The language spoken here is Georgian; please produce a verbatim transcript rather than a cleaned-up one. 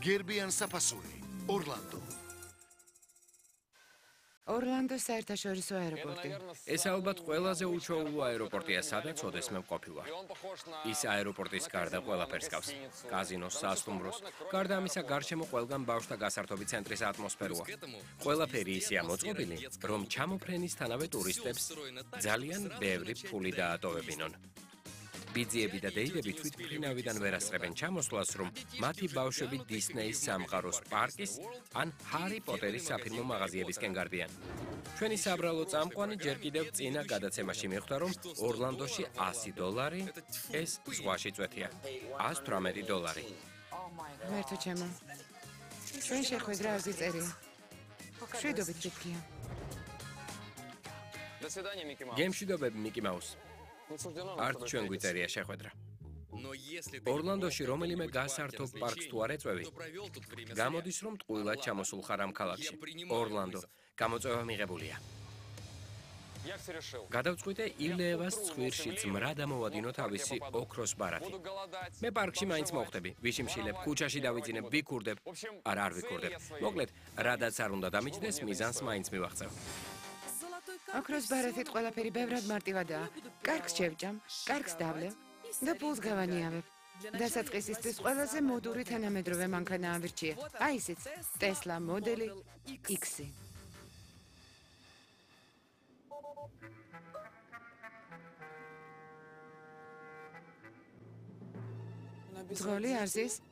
გერბიან საფასური, ორლანდო. ორლანდოს საერთაშორისო აეროპორტი. ეს ალბათ ყველაზე უჩვეულო აეროპორტია, სადაც ოდესმე მყოფილვარ. ის აეროპორტის გარდა ყველაფერს გავს. კაზინოს, სასტუმროს, გარდა ამისა გარშემო ყველგან ბავშვთა გასართობი ცენტრის ატმოსფეროა. ყველაფერი ისეა მოწყობილი, რომ ჩამოფრენისთანავე ტურისტებს ძალიან ბევრი ფული დაატოვებინონ. ბიძიები და დეიდები თვითმფრინავიდან ვერ ასწრებენ ჩამოსვლას, რომ მათი ბავშვები დისნეის სამყაროს პარკის ან ჰარი პოტერის საფირმო მაღაზიებისკენ გარბიან. ჩვენი საბრალო წამყვანი ჯერ კიდევ წინა გადაცემაში მიხვდა, რომ ორლანდოში ასი დოლარი ეს ზღვაში წვეთია. ას თვრამეტი დოლარი. მერთო ჩემო. ჩვენ შეხვედრა არ გიწერია. შვიდობით გიქია. გემშვიდობები, მიკი მაუს. არც ჩვენ გვიწერია შეხვედრა. ორლანდოში რომელიმე გასართობ პარკს თუ არ ეწვევი, გამოდის რომ ტყუილად ჩამოსულ ხარ ამ ქალაქში. ორლანდო, გამოწვევა მიღებულია. გადავწყვიტე ილეევას ცხვირში ძმრა დამოვადინო თავისი ოქროს ბარათი. მე პარკში მაინც მოხვდები, ვიშიმშილებ, ქუჩაში დავიძინებ, ვიქურდებ, არა არ ვიქურდებ. მოკლედ, რადაც არ უნდა დამიჯდეს, მიზანს მაინც მივაღწევ. ოქროს ბარათით ყველაფერი ბევრად მარტივადაა. კარგს შევჭამ, კარგს დავლევ და პულს გავანიავებ. დასაწყისისთვის ყველაზე მოდური თანამედროვე მანქანა ავირჩიე. აი ისიც, ტესლა მოდელი იქსი. ძღოლი არ ზის?